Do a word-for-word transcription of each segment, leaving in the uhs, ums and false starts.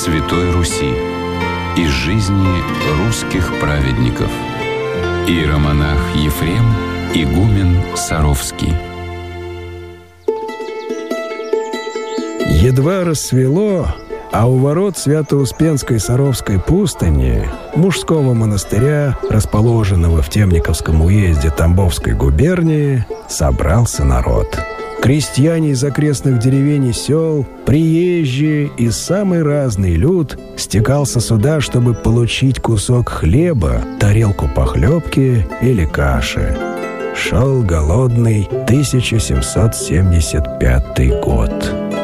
Святой Руси. Из жизни русских праведников. Иеромонах Ефрем, игумен Саровский. Едва рассвело, а у ворот Свято-Успенской Саровской пустыни, мужского монастыря, расположенного в Темниковском уезде Тамбовской губернии, собрался народ. Крестьяне из окрестных деревень и сел, приезжие и самый разный люд стекался сюда, чтобы получить кусок хлеба, тарелку похлебки или каши. Шел голодный тысяча семьсот семьдесят пятый год.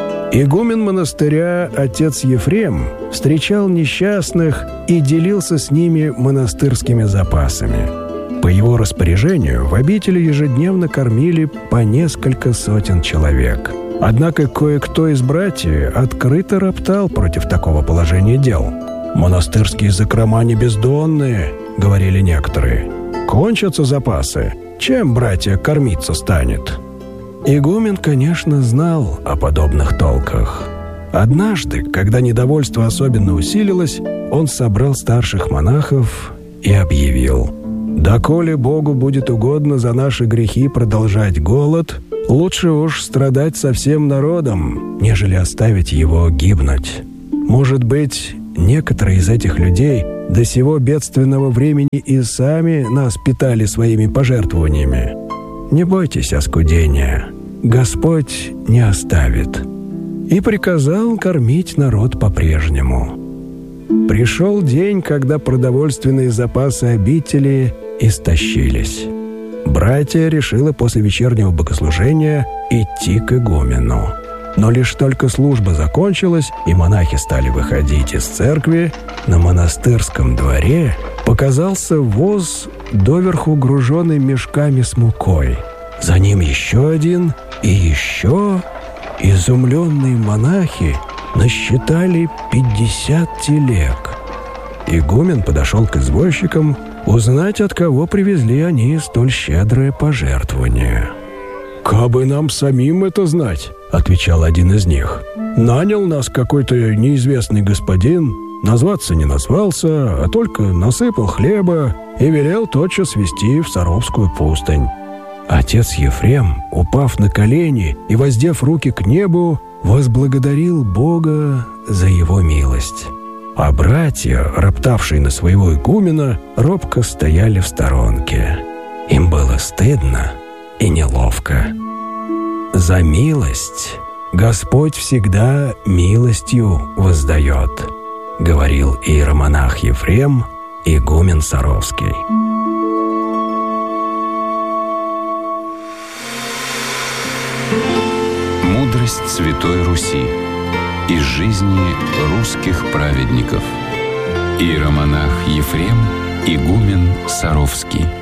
Игумен монастыря, отец Ефрем, встречал несчастных и делился с ними монастырскими запасами. По его распоряжению в обители ежедневно кормили по несколько сотен человек. Однако кое-кто из братьев открыто роптал против такого положения дел. «Монастырские закрома не бездонные», — говорили некоторые. «Кончатся запасы. Чем братья кормиться станет?» Игумен, конечно, знал о подобных толках. Однажды, когда недовольство особенно усилилось, он собрал старших монахов и объявил: «Доколе Богу будет угодно за наши грехи продолжать голод, лучше уж страдать со всем народом, нежели оставить его гибнуть. Может быть, некоторые из этих людей до сего бедственного времени и сами нас питали своими пожертвованиями. Не бойтесь оскудения, Господь не оставит». И приказал кормить народ по-прежнему. Пришел день, когда продовольственные запасы обители истощились. Братья решили после вечернего богослужения идти к игумену. Но лишь только служба закончилась, и монахи стали выходить из церкви, на монастырском дворе показался воз, доверху груженный мешками с мукой. За ним еще один и еще. Изумленные монахи насчитали пятьдесят телег. Игумен подошел к извозчикам узнать, от кого привезли они столь щедрое пожертвование. «Кабы нам самим это знать», — отвечал один из них. «Нанял нас какой-то неизвестный господин, назваться не назвался, а только насыпал хлеба и велел тотчас везти в Саровскую пустынь». Отец Ефрем, упав на колени и воздев руки к небу, возблагодарил Бога за его милость. А братья, роптавшие на своего игумена, робко стояли в сторонке. Им было стыдно и неловко. «За милость Господь всегда милостью воздает», — говорил иеромонах Ефрем, игумен Саровский. Мудрость Святой Руси. Из жизни русских праведников. Иеромонах Ефрем, игумен Саровский.